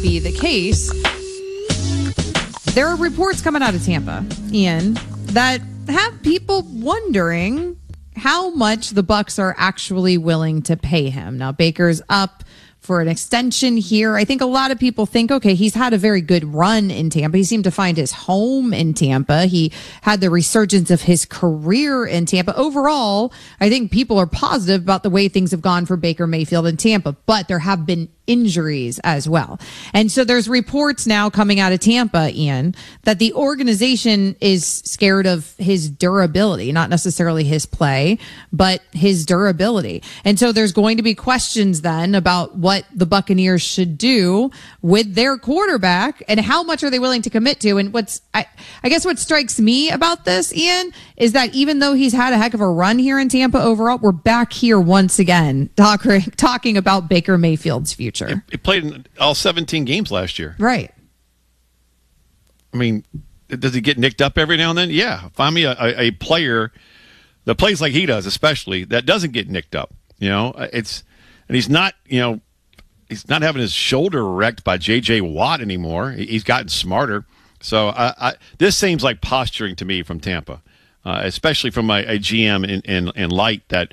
be the case, there are reports coming out of Tampa, Ian, that have people wondering how much the Bucs are actually willing to pay him. Now, Baker's up for an extension here. I think a lot of people think, okay, he's had a very good run in Tampa. He seemed to find his home in Tampa. He had the resurgence of his career in Tampa. Overall, I think people are positive about the way things have gone for Baker Mayfield in Tampa, but there have been injuries as well. And so there's reports now coming out of Tampa, Ian, that the organization is scared of his durability, not necessarily his play, but his durability. And so there's going to be questions then about what the Buccaneers should do with their quarterback and how much are they willing to commit to. And I guess what strikes me about this, Ian, is that even though he's had a heck of a run here in Tampa overall, we're back here once again talking about Baker Mayfield's future. He played in all 17 games last year. Right. I mean, does he get nicked up every now and then? Yeah. Find me a player that plays like he does, especially, that doesn't get nicked up. And he's not, he's not having his shoulder wrecked by J.J. Watt anymore. He's gotten smarter. So this seems like posturing to me from Tampa, especially from a GM in Light that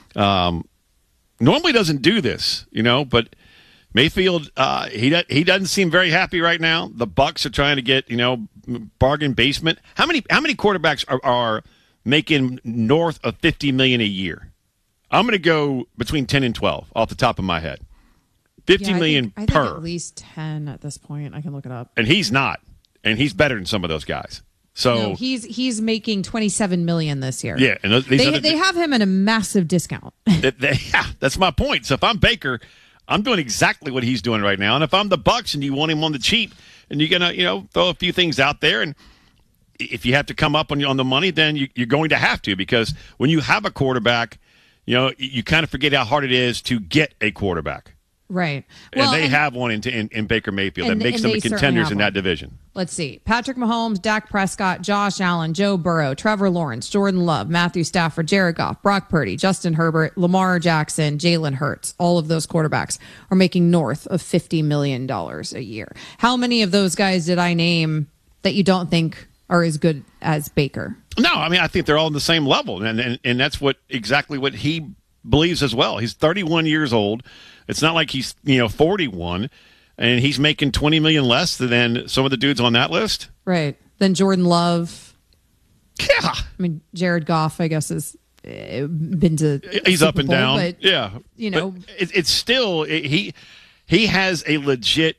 normally doesn't do this, but Mayfield, he doesn't seem very happy right now. The Bucs are trying to get, bargain basement. How many quarterbacks are making north of $50 million a year? I'm going to go between 10 and 12 off the top of my head. $50 million I think per. At least 10 at this point. I can look it up. And he's not. And he's better than some of those guys. So no, he's making $27 million this year. Yeah, and they have him at a massive discount. Yeah, that's my point. So if I'm Baker, I'm doing exactly what he's doing right now. And if I'm the Bucs and you want him on the cheap, and you're gonna throw a few things out there, and if you have to come up on the money, then you're going to have to, because when you have a quarterback, you kind of forget how hard it is to get a quarterback. Right. Well, and they have one in Baker Mayfield that makes them contenders in that division. Let's see. Patrick Mahomes, Dak Prescott, Josh Allen, Joe Burrow, Trevor Lawrence, Jordan Love, Matthew Stafford, Jared Goff, Brock Purdy, Justin Herbert, Lamar Jackson, Jalen Hurts. All of those quarterbacks are making north of $50 million a year. How many of those guys did I name that you don't think are as good as Baker? No, I mean, I think they're all on the same level. And that's exactly what he believes as well. He's 31 years old. It's not like he's 41, and he's making $20 million less than some of the dudes on that list. Right. Then Jordan Love. Yeah. I mean, Jared Goff, I guess, has been to he's Super up and Bowl, down. but, yeah. But it's still he has a legit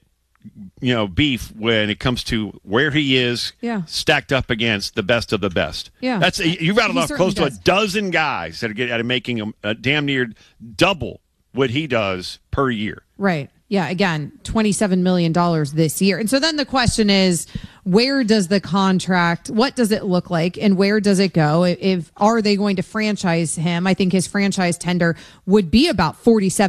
beef when it comes to where he is stacked up against the best of the best. Yeah. You rattled off close to a dozen guys that are making a damn near double what he does per year. Right. Yeah. Again, $27 million this year. And so then the question is, where does the contract, what does it look like, and where does it go? Are they going to franchise him? I think his franchise tender would be about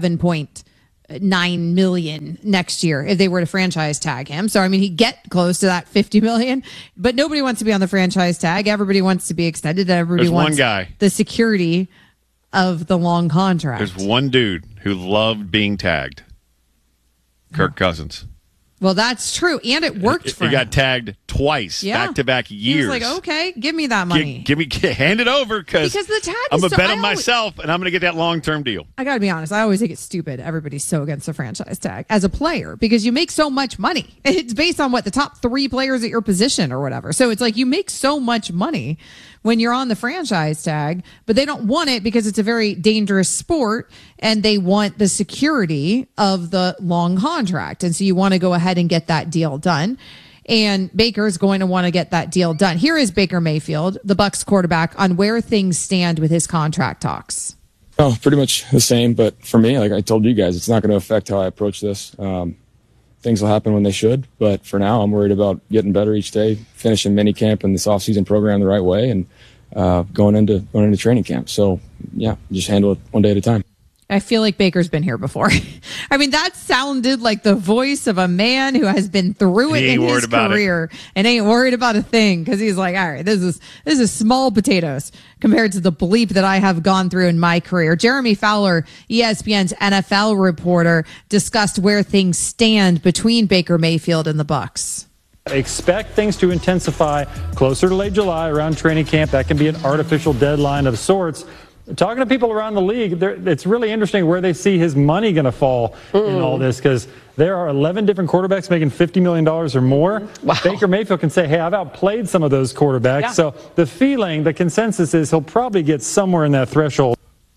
$47.9 million next year if they were to franchise tag him. So, I mean, he'd get close to that $50 million, but nobody wants to be on the franchise tag. Everybody wants to be extended. Everybody wants the security of the long contract. There's one dude who loved being tagged. Kirk Cousins. Well, that's true, and it worked for him. He got tagged twice, back-to-back years. He was like, okay, give me that money. Hand it over, because the tag I'm going to bet on myself, and I'm going to get that long-term deal. I got to be honest. I always think it's stupid. Everybody's so against the franchise tag as a player, because you make so much money. It's based on the top 3 players at your position or whatever. So it's like you make so much money when you're on the franchise tag, but they don't want it because it's a very dangerous sport, and they want the security of the long contract. And so you want to go ahead and get that deal done. And Baker is going to want to get that deal done. Here is Baker Mayfield, the Bucs quarterback, on where things stand with his contract talks. Oh, pretty much the same. But for me, like I told you guys, it's not going to affect how I approach this. Things will happen when they should. But for now, I'm worried about getting better each day, finishing minicamp and this offseason program the right way, and going into training camp. So, yeah, just handle it one day at a time. I feel like Baker's been here before. I mean, that sounded like the voice of a man who has been through it in his career and ain't worried about a thing, because he's like, all right, this is small potatoes compared to the bleep that I have gone through in my career. Jeremy Fowler, ESPN's NFL reporter, discussed where things stand between Baker Mayfield and the Bucs. Expect things to intensify closer to late July around training camp. That can be an artificial deadline of sorts. Talking to people around the league, it's really interesting where they see his money going to fall in all this, because there are 11 different quarterbacks making $50 million or more. Wow. Baker Mayfield can say, hey, I've outplayed some of those quarterbacks. Yeah. So the consensus is he'll probably get somewhere in that threshold.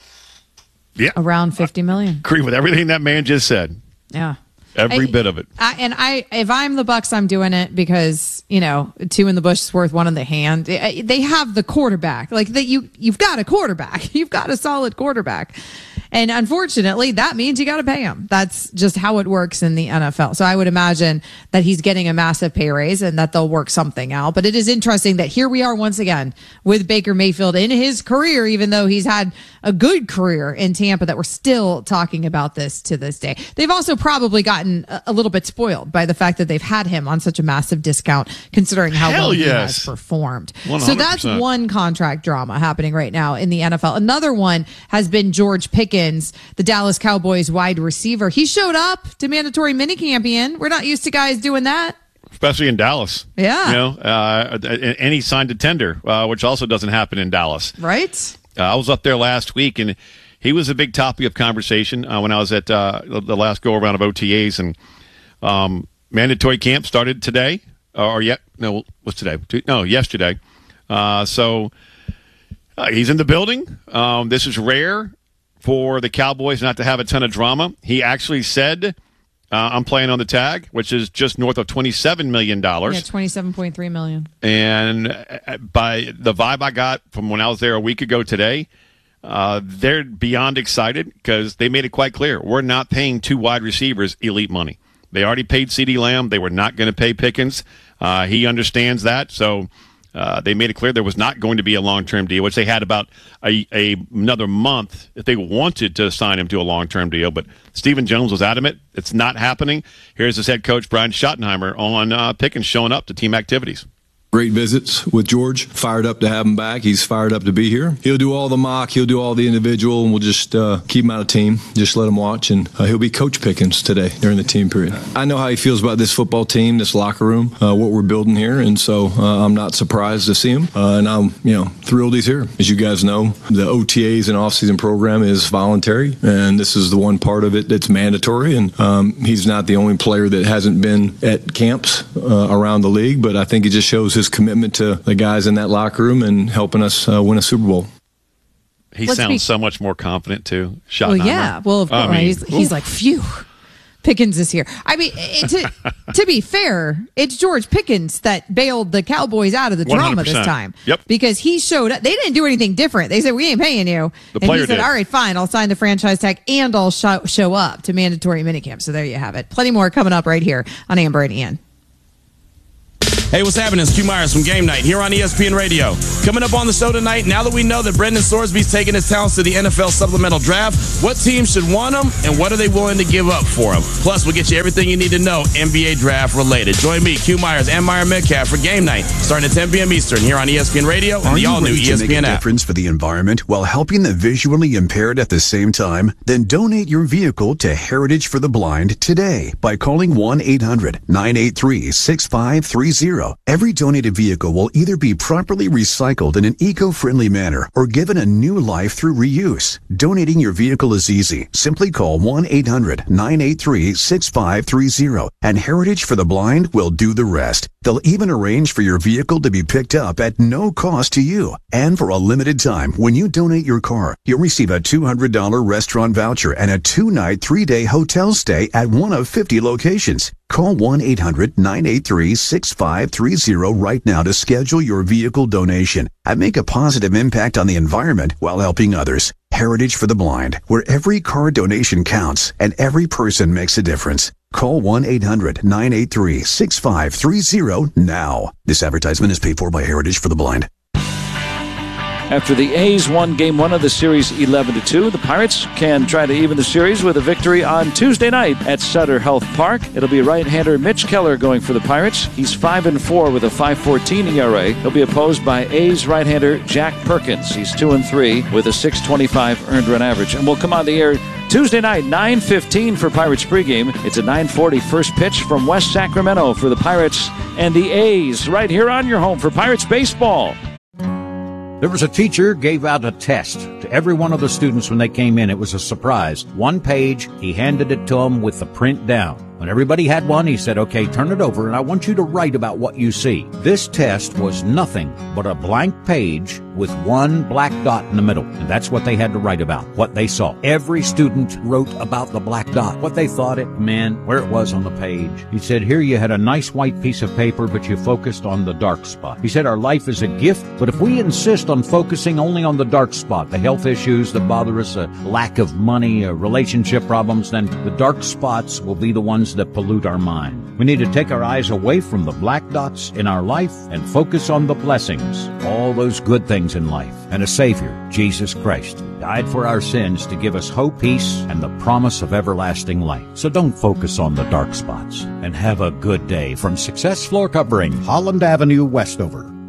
Yeah. Around $50 million. Agree with everything that man just said. Yeah. Every bit of it. If I'm the Bucs, I'm doing it because, two in the bush is worth one in the hand. They have the quarterback. Like you've got a quarterback. You've got a solid quarterback. And unfortunately, that means you got to pay him. That's just how it works in the NFL. So I would imagine that he's getting a massive pay raise and that they'll work something out. But it is interesting that here we are once again with Baker Mayfield in his career, even though he's had a good career in Tampa, that we're still talking about this to this day. They've also probably gotten a little bit spoiled by the fact that they've had him on such a massive discount, considering how well he has performed. 100%. So that's one contract drama happening right now in the NFL. Another one has been George Pickens, the Dallas Cowboys wide receiver. He showed up to mandatory minicamp, Ian. We're not used to guys doing that. Especially in Dallas. Yeah. And he signed a tender, which also doesn't happen in Dallas. Right. I was up there last week, and he was a big topic of conversation when I was at the last go-around of OTAs. And mandatory camp started today. What's today? No, yesterday. So he's in the building. This is rare for the Cowboys not to have a ton of drama. He actually said, I'm playing on the tag, which is just north of $27 million. Yeah, $27.3 million. And by the vibe I got from when I was there a week ago today, they're beyond excited because they made it quite clear. We're not paying two wide receivers elite money. They already paid CeeDee Lamb. They were not going to pay Pickens. He understands that. So they made it clear there was not going to be a long-term deal, which they had about another month if they wanted to sign him to a long-term deal. But Stephen Jones was adamant it's not happening. Here's his head coach, Brian Schottenheimer, on Pickens showing up to team activities. Great visits with George. Fired up to have him back. He's fired up to be here. He'll do all the mock. He'll do all the individual, and we'll just keep him out of team. Just let him watch, and he'll be Coach Pickens today during the team period. I know how he feels about this football team, this locker room, what we're building here, and so I'm not surprised to see him. And I'm, thrilled he's here. As you guys know, the OTAs and off-season program is voluntary, and this is the one part of it that's mandatory. And he's not the only player that hasn't been at camps around the league, but I think it just shows his commitment to the guys in that locker room and helping us win a Super Bowl. He sounds so much more confident too. Well, yeah. Well, of course. He's like, phew, Pickens is here. I mean, to be fair, it's George Pickens that bailed the Cowboys out of the drama 100%. this time. Yep. Because he showed up. They didn't do anything different. They said, we ain't paying you. The player he said, did. all right, fine. I'll sign the franchise tag and I'll show up to mandatory minicamp. So there you have it. Plenty more coming up right here on Amber and Ian. Hey, what's happening? It's Q Myers from Game Night here on ESPN Radio. Coming up on the show tonight, now that we know that Brendan Sorsby's taking his talents to the NFL Supplemental Draft, what teams should want him and what are they willing to give up for him? Plus, we'll get you everything you need to know NBA Draft related. Join me, Q Myers, and Meyer Metcalf for Game Night, starting at 10 p.m. Eastern here on ESPN Radio and the all-new ESPN to make a app. difference for the environment while helping the visually impaired at the same time? Then donate your vehicle to Heritage for the Blind today by calling 1-800-983-6530. Every donated vehicle will either be properly recycled in an eco-friendly manner or given a new life through reuse. Donating your vehicle is easy. Simply call 1-800-983-6530 and Heritage for the Blind will do the rest. They'll even arrange for your vehicle to be picked up at no cost to you. And for a limited time, when you donate your car, you'll receive a $200 restaurant voucher and a 2-night, 3-day hotel stay at one of 50 locations. Call 1-800-983-6530 right now to schedule your vehicle donation and make a positive impact on the environment while helping others. Heritage for the Blind, where every car donation counts and every person makes a difference. Call 1-800-983-6530 now. This advertisement is paid for by Heritage for the Blind. After the A's won Game 1 of the series 11-2, the Pirates can try to even the series with a victory on Tuesday night at Sutter Health Park. It'll be right-hander Mitch Keller going for the Pirates. He's 5-4 with a 5.14 ERA. He'll be opposed by A's right-hander Jack Perkins. He's 2-3 with a 6.25 earned run average. And we'll come on the air Tuesday night, 9:15 for Pirates pregame. It's a 9:40 first pitch from West Sacramento for the Pirates and the A's right here on your home for Pirates baseball. There was a teacher gave out a test to every one of the students when they came in. It was a surprise. 1 page, he handed it to them with the print down. When everybody had one, he said, okay, turn it over, and I want you to write about what you see. This test was nothing but a blank page with 1 black dot in the middle, and that's what they had to write about, what they saw. Every student wrote about the black dot, what they thought it meant, where it was on the page. He said, here you had a nice white piece of paper, but you focused on the dark spot. He said, our life is a gift, but if we insist on focusing only on the dark spot, the health issues that bother us, a lack of money, relationship problems, then the dark spots will be the ones that pollute our mind. We need to take our eyes away from the black dots in our life and focus on the blessings, all those good things in life, and a Savior, Jesus Christ, who died for our sins to give us hope, peace, and the promise of everlasting life. So don't focus on the dark spots, and have a good day. From Success Floor Covering, Holland Avenue, Westover.